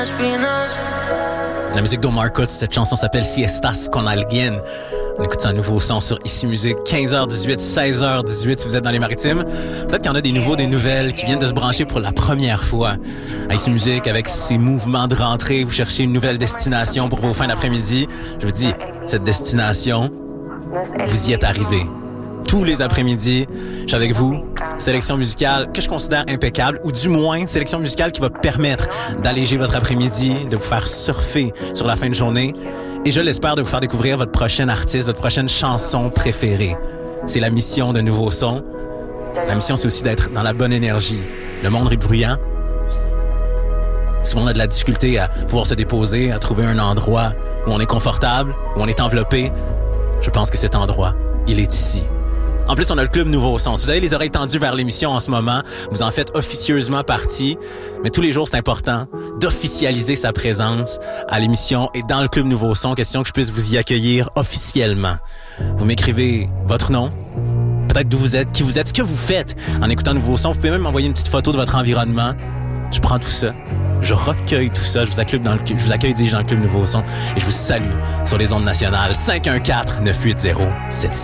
La musique d'Omar Coates, cette chanson s'appelle Si Estas Con Alguien. On écoute un nouveau son sur Ici Musique, 15h18, 16h18 si vous êtes dans les Maritimes. Peut-être qu'il y en a des nouveaux, des nouvelles qui viennent de se brancher pour la première fois. À Ici Musique, avec ses mouvements de rentrée, vous cherchez une nouvelle destination pour vos fins d'après-midi. Je vous dis, cette destination, vous y êtes arrivés. Tous les après-midi, je suis avec vous. Sélection musicale que je considère impeccable, ou du moins sélection musicale qui va permettre d'alléger votre après-midi, de vous faire surfer sur la fin de journée et je l'espère de vous faire découvrir votre prochain artiste, votre prochaine chanson préférée. C'est la mission de Nouveau Son. La mission, c'est aussi d'être dans la bonne énergie. Le monde est bruyant. Souvent, on a de la difficulté à pouvoir se déposer, à trouver un endroit où on est confortable, où on est enveloppé. Je pense que cet endroit, il est ici. En plus, on a le Club Nouveau Son. Si vous avez les oreilles tendues vers l'émission en ce moment, vous en faites officieusement partie. Mais tous les jours, c'est important d'officialiser sa présence à l'émission et dans le Club Nouveau Son. Question que je puisse vous y accueillir officiellement. Vous m'écrivez votre nom, peut-être d'où vous êtes, qui vous êtes, ce que vous faites en écoutant Nouveau Son. Vous pouvez même m'envoyer une petite photo de votre environnement. Je prends tout ça. Je recueille tout ça. Je vous accueille dans le Club Nouveau Son et je vous salue sur les ondes nationales. 514-980-76.